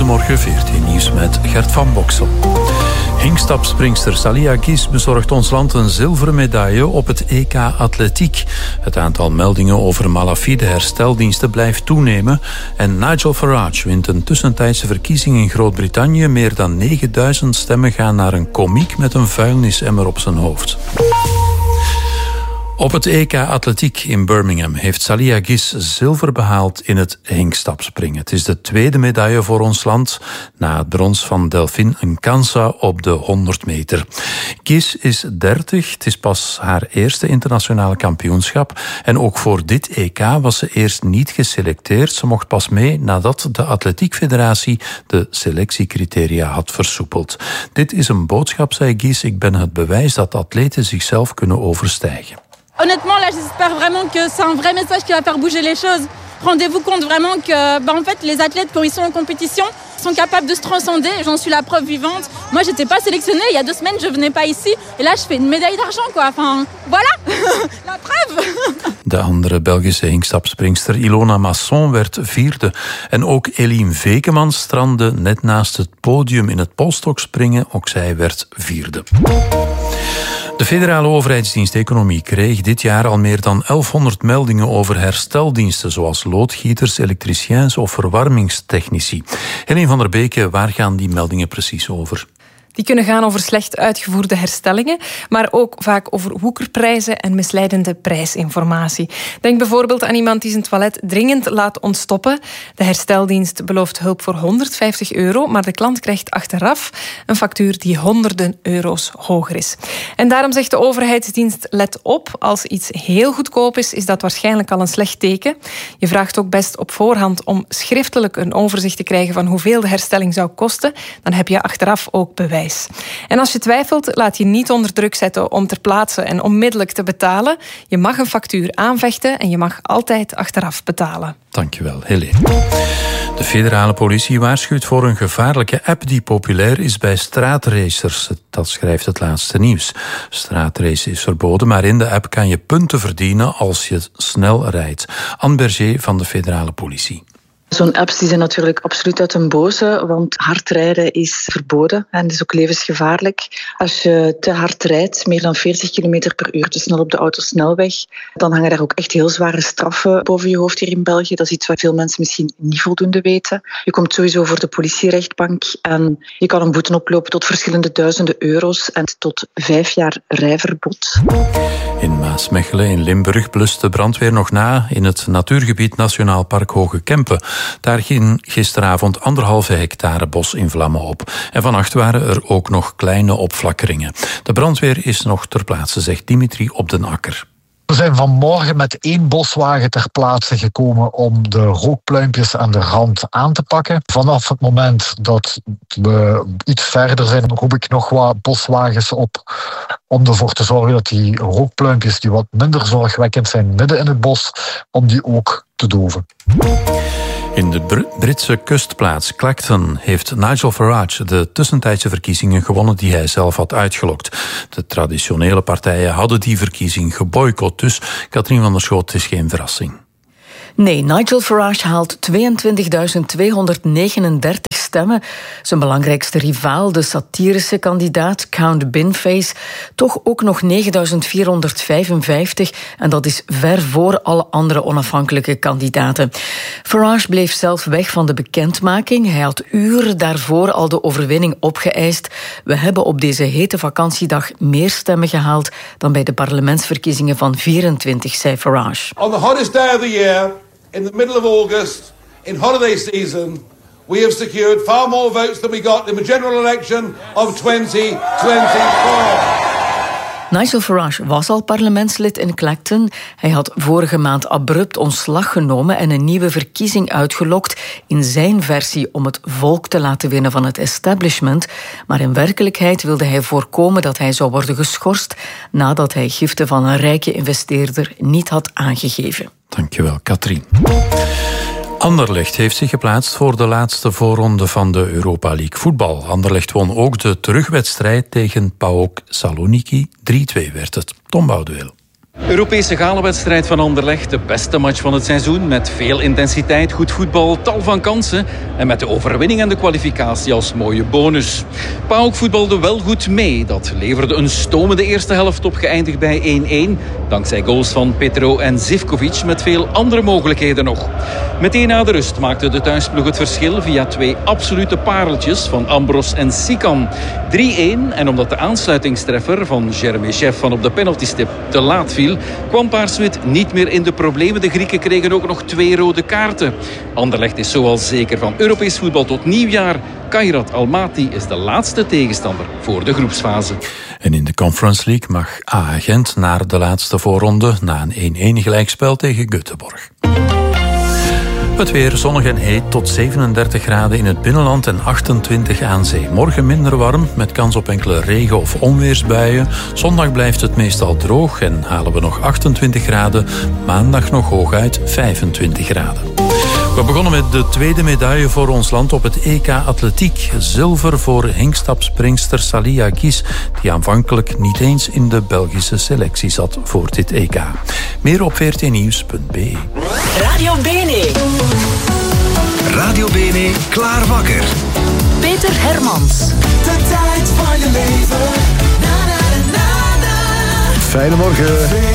Goedemorgen, 14 nieuws met Gert van Boksel. Hinkstapspringster Salia Gis bezorgt ons land een zilveren medaille op het EK Atletiek. Het aantal meldingen over malafide hersteldiensten blijft toenemen en Nigel Farage wint een tussentijdse verkiezing in Groot-Brittannië. Meer dan 9000 stemmen gaan naar een komiek met een vuilnisemmer op zijn hoofd. Op het EK Atletiek in Birmingham heeft Salia Gis zilver behaald in het hinkstapspringen. Het is de tweede medaille voor ons land na het brons van Delphine Nkansa op de 100 meter. Gis is 30, het is pas haar eerste internationale kampioenschap. En ook voor dit EK was ze eerst niet geselecteerd. Ze mocht pas mee nadat de Atletiekfederatie de selectiecriteria had versoepeld. Dit is een boodschap, zei Gis. Ik ben het bewijs dat atleten zichzelf kunnen overstijgen. Honnêtement, là, j'espère vraiment que c'est un vrai message qui va faire bouger les choses. Rendez-vous compte vraiment que en fait, les athlètes, quand ils sont en compétition, sont capables de se transcender. J'en suis la preuve vivante. Moi, j'étais pas sélectionnée. Il y a 2 semaines, je venais pas ici. Et là, je fais une médaille d'argent, quoi. Enfin, voilà, la preuve. De andere Belgische hinkstapspringster Ilona Masson werd 4e. En ook Eline Vekeman strandde net naast het podium in het polstokspringen. Ook zij werd 4e. De federale overheidsdienst Economie kreeg dit jaar al meer dan 1100 meldingen over hersteldiensten, zoals loodgieters, elektriciens of verwarmingstechnici. Helene van der Beke, waar gaan die meldingen precies over? Die kunnen gaan over slecht uitgevoerde herstellingen, maar ook vaak over woekerprijzen en misleidende prijsinformatie. Denk bijvoorbeeld aan iemand die zijn toilet dringend laat ontstoppen. De hersteldienst belooft hulp voor €150, maar de klant krijgt achteraf een factuur die honderden euro's hoger is. En daarom zegt de overheidsdienst, let op, als iets heel goedkoop is, is dat waarschijnlijk al een slecht teken. Je vraagt ook best op voorhand om schriftelijk een overzicht te krijgen van hoeveel de herstelling zou kosten. Dan heb je achteraf ook bewijs. En als je twijfelt, laat je niet onder druk zetten om ter plaatse en onmiddellijk te betalen. Je mag een factuur aanvechten en je mag altijd achteraf betalen. Dankjewel, Helene. De federale politie waarschuwt voor een gevaarlijke app die populair is bij straatracers. Dat schrijft het laatste nieuws. Straatracen is verboden, maar in de app kan je punten verdienen als je snel rijdt. Anne Berger van de federale politie. Zo'n apps die zijn natuurlijk absoluut uit een boze, want hard rijden is verboden en is ook levensgevaarlijk. Als je te hard rijdt, meer dan 40 km per uur te snel op de autosnelweg, dan hangen daar ook echt heel zware straffen boven je hoofd hier in België. Dat is iets wat veel mensen misschien niet voldoende weten. Je komt sowieso voor de politierechtbank en je kan een boete oplopen tot verschillende duizenden euro's en tot 5 jaar rijverbod. In Maasmechelen in Limburg blust de brandweer nog na in het natuurgebied Nationaal Park Hoge Kempen. Daar ging gisteravond 1,5 hectare bos in vlammen op. En vannacht waren er ook nog kleine opflakkeringen. De brandweer is nog ter plaatse, zegt Dimitri Op den Akker. We zijn vanmorgen met 1 boswagen ter plaatse gekomen om de rookpluimpjes aan de rand aan te pakken. Vanaf het moment dat we iets verder zijn, roep ik nog wat boswagens op om ervoor te zorgen dat die rookpluimpjes die wat minder zorgwekkend zijn midden in het bos, om die ook te doven. In de Britse kustplaats Clacton heeft Nigel Farage de tussentijdse verkiezingen gewonnen die hij zelf had uitgelokt. De traditionele partijen hadden die verkiezing geboycott, dus Katrien van der Schoot, het is geen verrassing. Nee, Nigel Farage haalt 22.239 stemmen. Zijn belangrijkste rivaal, de satirische kandidaat Count Binface, toch ook nog 9.455. En dat is ver voor alle andere onafhankelijke kandidaten. Farage bleef zelf weg van de bekendmaking. Hij had uren daarvoor al de overwinning opgeëist. We hebben op deze hete vakantiedag meer stemmen gehaald dan bij de parlementsverkiezingen van 24, zei Farage. On the hottest day of the year, in the middle of August, in holiday season, we have secured far more votes than we got in the general election of 2024. Nigel Farage was al parlementslid in Clacton. Hij had vorige maand abrupt ontslag genomen en een nieuwe verkiezing uitgelokt in zijn versie om het volk te laten winnen van het establishment. Maar in werkelijkheid wilde hij voorkomen dat hij zou worden geschorst nadat hij giften van een rijke investeerder niet had aangegeven. Dankjewel, Katrien. Anderlecht heeft zich geplaatst voor de laatste voorronde van de Europa League voetbal. Anderlecht won ook de terugwedstrijd tegen PAOK Saloniki. 3-2 werd het. Tom Boudeweel. Europese galenwedstrijd van Anderlecht. De beste match van het seizoen. Met veel intensiteit, goed voetbal, tal van kansen. En met de overwinning en de kwalificatie als mooie bonus. PAOK voetbalde wel goed mee. Dat leverde een stomende eerste helft op, geëindigd bij 1-1. Dankzij goals van Petro en Zivkovic, met veel andere mogelijkheden nog. Meteen na de rust maakte de thuisploeg het verschil via 2 absolute pareltjes van Ambros en Sikan. 3-1, en omdat de aansluitingstreffer van Jeremychev van op de penaltystip te laat viel, kwam Paarswit niet meer in de problemen. De Grieken kregen ook nog 2 rode kaarten. Anderlecht is zo al zeker van Europees voetbal tot nieuwjaar. Kairat Almaty is de laatste tegenstander voor de groepsfase. En in de Conference League mag AA Gent naar de laatste voorronde na een 1-1 gelijkspel tegen Göteborg. Het weer zonnig en heet tot 37 graden in het binnenland en 28 aan zee. Morgen minder warm, met kans op enkele regen- of onweersbuien. Zondag blijft het meestal droog en halen we nog 28 graden. Maandag nog hooguit 25 graden. We begonnen met de tweede medaille voor ons land op het EK Atletiek. Zilver voor hinkstapspringster Salia Guis, die aanvankelijk niet eens in de Belgische selectie zat voor dit EK. Meer op vrtnieuws.be. Radio Bene. Radio Bene, klaar wakker. Peter Hermans. De tijd van je leven. Na, na, na, na. Fijne morgen.